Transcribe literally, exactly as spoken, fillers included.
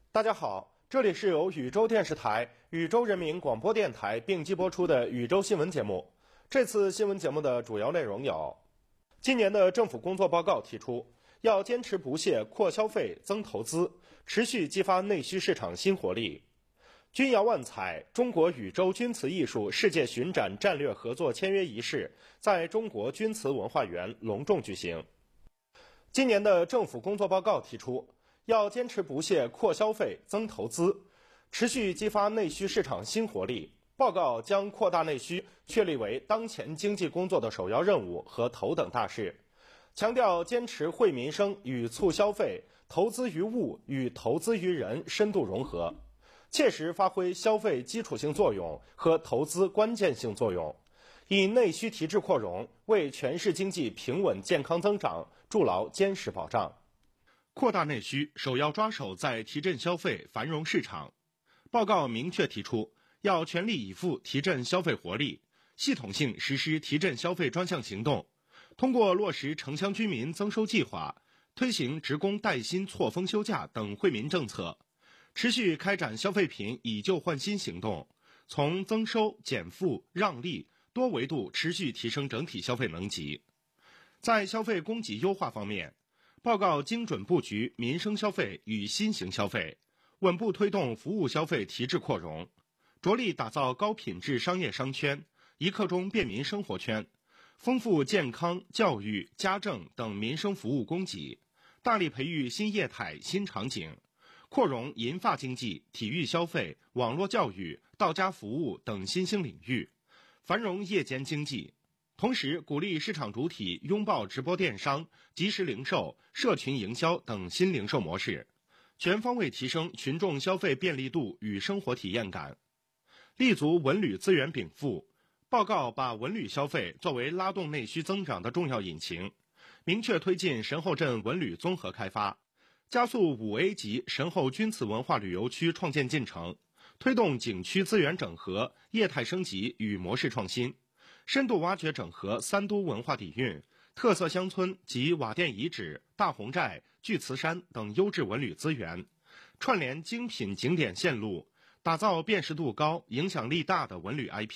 大家好，这里是由禹州电视台、禹州人民广播电台并机播出的禹州新闻节目。这次新闻节目的主要内容有：今年的政府工作报告提出，要坚持不懈扩消费、增投资，持续激发内需市场新活力。君瑶万彩，中国禹州钧瓷艺术世界巡展战略合作签约仪式在中国钧瓷文化园隆重举行。今年的政府工作报告提出，要坚持不懈扩消费、增投资，持续激发内需市场新活力。报告将扩大内需确立为当前经济工作的首要任务和头等大事，强调坚持惠民生与促消费、投资于物与投资于人深度融合，切实发挥消费基础性作用和投资关键性作用，以内需提质扩容，为全市经济平稳健康增长筑牢坚实保障。 扩大内需首要抓手在提振消费、繁荣市场。报告明确提出，要全力以赴提振消费活力，系统性实施提振消费专项行动，通过落实城乡居民增收计划，推行职工带薪错峰休假等惠民政策，持续开展消费品以旧换新行动，从增收、减负、让利多维度持续提升整体消费能级。在消费供给优化方面，报告精准布局民生消费与新型消费，稳步推动服务消费提质扩容，着力打造高品质商业商圈、一刻钟便民生活圈，丰富健康、教育、家政等民生服务供给，大力培育新业态、新场景，扩容银发经济、体育消费、网络教育、到家服务等新兴领域，繁荣夜间经济。同时鼓励市场主体拥抱直播电商、即时零售、社群营销等新零售模式，全方位提升群众消费便利度与生活体验感。立足文旅资源禀赋，报告把文旅消费作为拉动内需增长的重要引擎，明确推进神后镇文旅综合开发，加速 五 A 级神后钧瓷文化旅游区创建进程，推动景区资源整合、业态升级与模式创新，深度挖掘整合三都文化底蕴、特色乡村及瓦店遗址、大红寨、巨慈山等优质文旅资源，串联精品景点线路，打造辨识度高、影响力大的文旅 I P。